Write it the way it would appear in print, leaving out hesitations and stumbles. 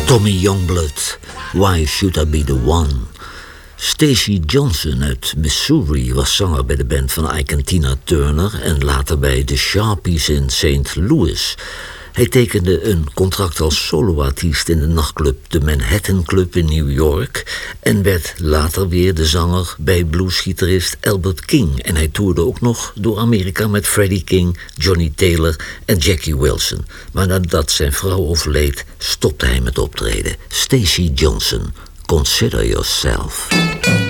Tommy Youngblood, Why Should I Be The One? Stacey Johnson uit Missouri was zanger bij de band van Ike en Tina Turner en later bij The Sharpies in St. Louis. Hij tekende een contract als soloartiest in de nachtclub de Manhattan Club in New York en werd later weer de zanger bij bluesgitarist Albert King. En hij toerde ook nog door Amerika met Freddie King, Johnny Taylor en Jackie Wilson. Maar nadat zijn vrouw overleed, stopte hij met optreden. Stacey Johnson, Consider Yourself.